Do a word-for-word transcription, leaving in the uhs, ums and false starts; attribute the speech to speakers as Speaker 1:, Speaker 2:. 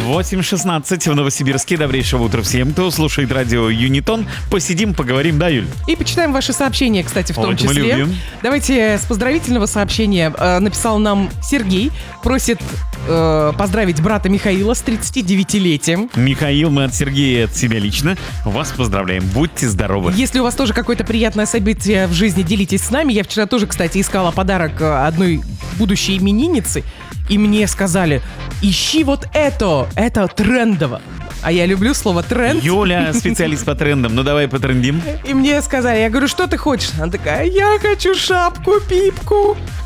Speaker 1: восемь шестнадцать в Новосибирске. Добрейшего утра всем, кто слушает радио Юнитон. Посидим, поговорим, да, Юль?
Speaker 2: И почитаем ваши сообщения, кстати, в том
Speaker 1: Вот,
Speaker 2: числе.
Speaker 1: мы любим.
Speaker 2: Давайте с поздравительного сообщения. Э, написал нам Сергей. Просит э, поздравить брата Михаила с тридцатидевятилетием.
Speaker 1: Михаил, мы от Сергея и от себя лично вас поздравляем. Будьте здоровы.
Speaker 2: Если у вас тоже какое-то приятное событие в жизни, делитесь с нами. Я вчера тоже, кстати, искала подарок одной будущей именинницы. И мне сказали, ищи вот это, это трендово. А я люблю слово тренд.
Speaker 1: Юля, специалист по трендам, ну давай потрендим.
Speaker 2: И мне сказали, я говорю, что ты хочешь? Она такая, я хочу шапку-пипку.